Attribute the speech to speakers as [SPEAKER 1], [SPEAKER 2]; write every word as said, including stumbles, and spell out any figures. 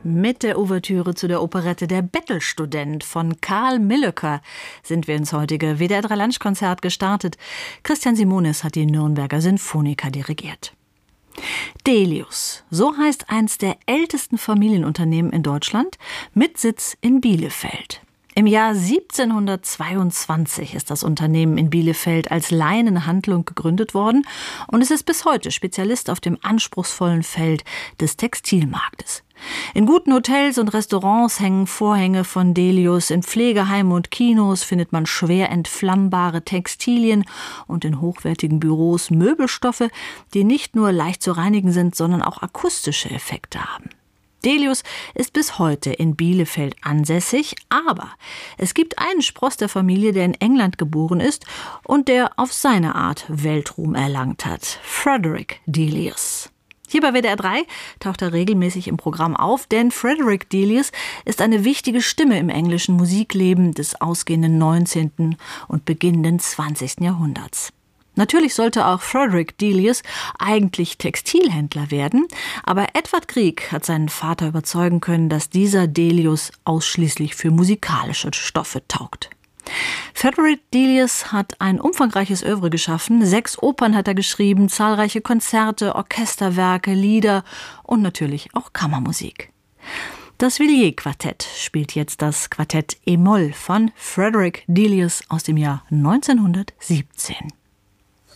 [SPEAKER 1] Mit der Ouvertüre zu der Operette Der Bettelstudent von Carl Millöcker sind wir ins heutige W D R drei Lunchkonzert gestartet. Christian Simonis hat die Nürnberger Sinfoniker dirigiert. Delius, so heißt eins der ältesten Familienunternehmen in Deutschland, mit Sitz in Bielefeld. Im Jahr siebzehnhundertzweiundzwanzig ist das Unternehmen in Bielefeld als Laienhandlung gegründet worden und es ist bis heute Spezialist auf dem anspruchsvollen Feld des Textilmarktes. In guten Hotels und Restaurants hängen Vorhänge von Delius, in Pflegeheimen und Kinos findet man schwer entflammbare Textilien und in hochwertigen Büros Möbelstoffe, die nicht nur leicht zu reinigen sind, sondern auch akustische Effekte haben. Delius ist bis heute in Bielefeld ansässig, aber es gibt einen Spross der Familie, der in England geboren ist und der auf seine Art Weltruhm erlangt hat. Frederick Delius. Hier bei W D R drei taucht er regelmäßig im Programm auf, denn Frederick Delius ist eine wichtige Stimme im englischen Musikleben des ausgehenden neunzehnten und beginnenden zwanzigsten Jahrhunderts. Natürlich sollte auch Frederick Delius eigentlich Textilhändler werden, aber Edward Grieg hat seinen Vater überzeugen können, dass dieser Delius ausschließlich für musikalische Stoffe taugt. Frederick Delius hat ein umfangreiches Œuvre geschaffen. Sechs Opern hat er geschrieben, zahlreiche Konzerte, Orchesterwerke, Lieder und natürlich auch Kammermusik. Das Villiers-Quartett spielt jetzt das Quartett E-Moll von Frederick Delius aus dem Jahr neunzehnhundertsiebzehn.